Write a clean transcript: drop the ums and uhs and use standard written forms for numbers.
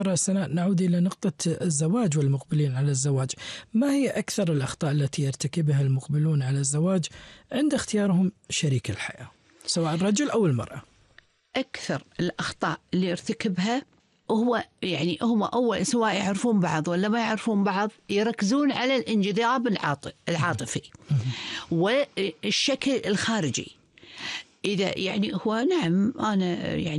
سناء، نعود إلى نقطة الزواج والمقبلين على الزواج. ما هي أكثر الأخطاء التي يرتكبها المقبلون على الزواج عند اختيارهم شريك الحياة، سواء الرجل أو المرأة؟ أكثر الأخطاء اللي يرتكبها هو يعني هم أول سواء يعرفون بعض ولا ما يعرفون بعض يركزون على الانجذاب العاطفي والشكل الخارجي. إذا يعني هو نعم أنا يعني